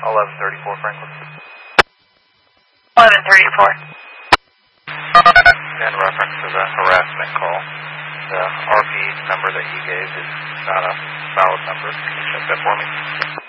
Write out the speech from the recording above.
1134 Franklin. 1134. In reference to the harassment call, the RP number that you gave is not a valid number. Can you check that for me?